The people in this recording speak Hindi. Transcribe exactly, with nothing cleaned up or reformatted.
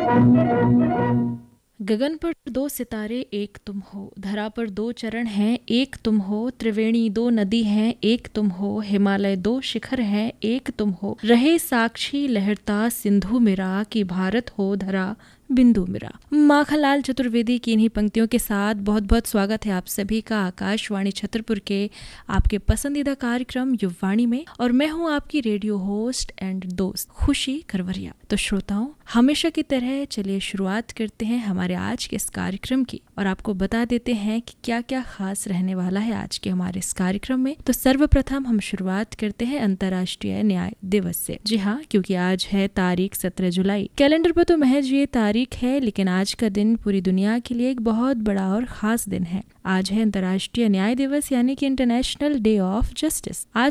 गगन पर दो सितारे एक तुम हो, धरा पर दो चरण हैं एक तुम हो, त्रिवेणी दो नदी हैं एक तुम हो, हिमालय दो शिखर हैं एक तुम हो, रहे साक्षी लहरता सिंधु मेरा, कि भारत हो धरा बिंदु मेरा। माखनलाल चतुर्वेदी की इन्हीं पंक्तियों के साथ बहुत बहुत स्वागत है आप सभी का आकाशवाणी छतरपुर के आपके पसंदीदा कार्यक्रम युववाणी में, और मैं हूं आपकी रेडियो होस्ट एंड दोस्त खुशी करवरिया। तो श्रोताओं, हमेशा की तरह चलिए शुरुआत करते हैं हमारे आज के इस कार्यक्रम की, और आपको बता देते हैं कि क्या क्या खास रहने वाला है आज के हमारे इस कार्यक्रम में। तो सर्वप्रथम हम शुरुआत करते हैं अंतर्राष्ट्रीय न्याय दिवस से। जी हाँ, क्योंकि आज है तारीख सत्रह जुलाई। कैलेंडर पर तो महज ये तारीख है, लेकिन आज का दिन पूरी दुनिया के लिए एक बहुत बड़ा और खास दिन है। आज है अंतर्राष्ट्रीय न्याय दिवस, यानी कि इंटरनेशनल डे ऑफ जस्टिस। आज